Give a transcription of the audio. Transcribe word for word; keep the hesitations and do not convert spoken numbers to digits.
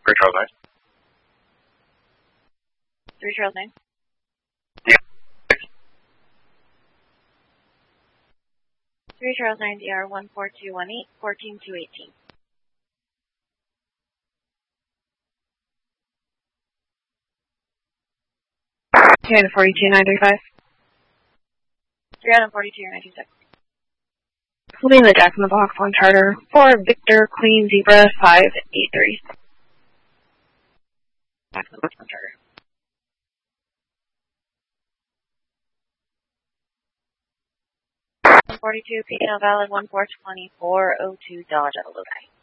Three Charles nine. Three Charles nine. Yeah. Three Charles nine D R one four two one eight fourteen two eighteen. three forty-two nine three five. three hundred forty-two nine two six. Holding the Jack in the Box on charter for Victor Queen Zebra five eight three. Jack in the Box on charter. one forty-two, P L valid one four twenty-four oh two, Delta Delta Low.